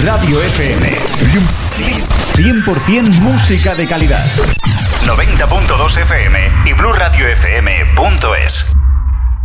Radio FM. 100% música de calidad. 90.2 FM y BluRadioFM.es.